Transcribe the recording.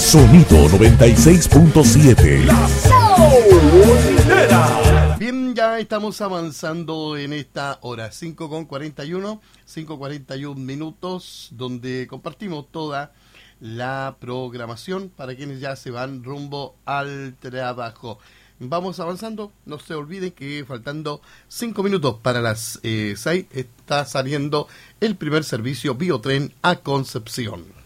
Sonido 96.7. La Sonidera. Bien, ya estamos avanzando en esta hora, 5:41 minutos, donde compartimos toda la programación para quienes ya se van rumbo al trabajo. Vamos avanzando, no se olviden que faltando 5 minutos para las 6 está saliendo el primer servicio Biotren a Concepción.